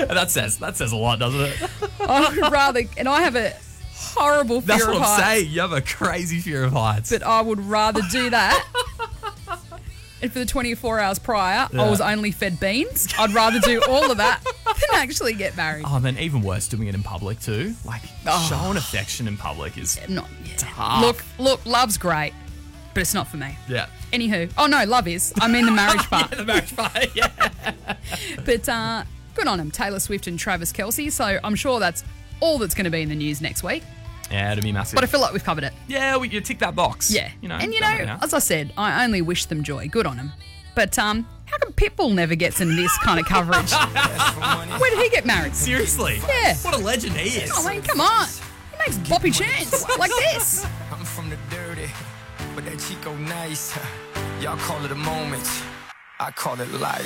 That says a lot, doesn't it? I would rather, and I have a horrible fear That's of what I'm heights. saying. You have a crazy fear of heights. But I would rather do that. And for the 24 hours prior, I was only fed beans. I'd rather do all of that than actually get married. Oh, and then even worse, doing it in public too. Like, showing affection in public is tough. Look, love's great, but it's not for me. Yeah. Anywho, oh no, love is. I mean the marriage part. The marriage part, yeah. But good on them, Taylor Swift and Travis Kelce. So I'm sure that's all that's going to be in the news next week. Yeah, it'll be massive. But I feel like we've covered it. Yeah, you tick that box. Yeah. And now. as I said, I only wish them joy. Good on them. But how come Pitbull never gets in this kind of coverage? Where did he get married? Seriously? Yeah. What a legend he is. I mean, come on. He makes boppy chants like this. I'm from the dirty, but that Chico nice. Y'all call it a moment. I call it life.